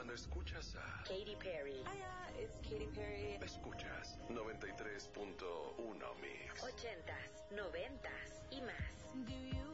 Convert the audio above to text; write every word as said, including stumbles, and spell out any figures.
Cuando escuchas a Katy Perry. Hiya, it's Katy Perry. Escuchas noventa y tres punto uno Mix. Ochentas, noventas y más. Do you